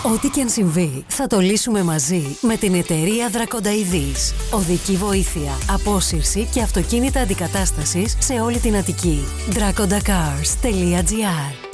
Ό,τι και αν συμβεί, θα το λύσουμε μαζί με την εταιρεία Δρακονταειδής. Οδική βοήθεια, απόσυρση και αυτοκίνητα αντικατάστασης σε όλη την Αττική. drakondacars.gr